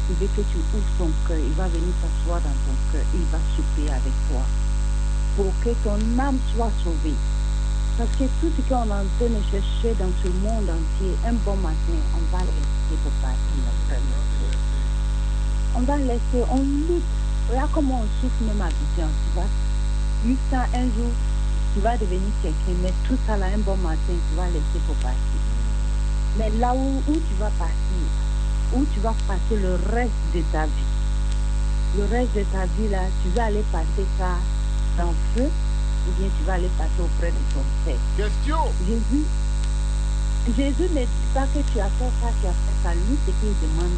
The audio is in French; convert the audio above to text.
il veut que tu ouvres ton cœur. Il va venir s'asseoir dans ton cœur. Il va souper avec toi pour que ton âme soit sauvée. Parce que tout ce qu'on est en train de chercher dans ce monde entier, un bon matin, on va laisser pour partir. On va laisser, on lutte. Regarde comment on souffre même à Abidjan. Tu vas, jusqu'à un jour, tu vas devenir quelqu'un, mais tout ça là, un bon matin, tu vas laisser pour partir. Mais là où tu vas partir, où tu vas passer le reste de ta vie, le reste de ta vie là, tu vas aller passer ça dans le feu, ou bien tu vas aller passer auprès de ton Père. Question. Jésus ne dit pas que tu as fait ça, lui, c'est qu'il demande